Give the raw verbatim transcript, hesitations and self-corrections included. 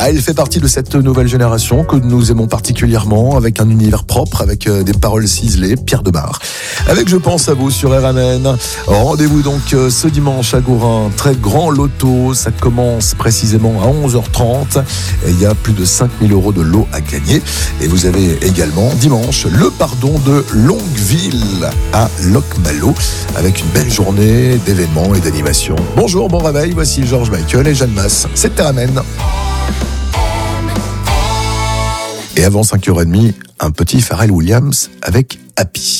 Ah, il fait partie de cette nouvelle génération que nous aimons particulièrement, avec un univers propre, avec des paroles ciselées. Pierre Demar. Avec Je pense à vous sur R M N. Rendez-vous donc ce dimanche à Gourin. Très grand loto. Ça commence précisément à onze heures trente. Et il y a plus de cinq mille euros de lot à gagner. Et vous avez également dimanche le pardon de Longueville à Locmalo, avec une belle journée d'événements et d'animations. Bonjour, bon réveil. Voici Georges Michael et Jeanne Masse. C'est R M N. Et avant cinq heures trente, un petit Pharrell Williams avec Happy.